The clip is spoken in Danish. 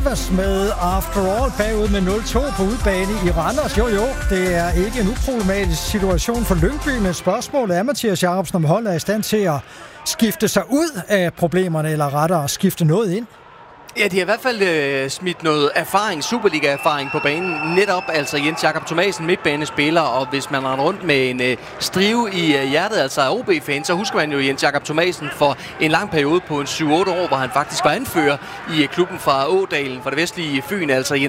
Rivers med After All bagud med 0-2 på udebane i Randers. Jo, det er ikke en uproblematisk situation for Lyngby, men spørgsmålet er, Mathias Jacobsen, om holdet er i stand til at skifte sig ud af problemerne, eller rettere skifte noget ind. Ja, de har i hvert fald smidt noget erfaring, Superliga-erfaring på banen. Netop altså Jens Jakob Thomasen, midtbanespiller, og hvis man render rundt med en strive i hjertet, altså af OB-fan, så husker man jo Jens Jakob Thomasen for en lang periode på en 7-8 år, hvor han faktisk var anfører i klubben fra Ådalen, fra det vestlige Fyn, altså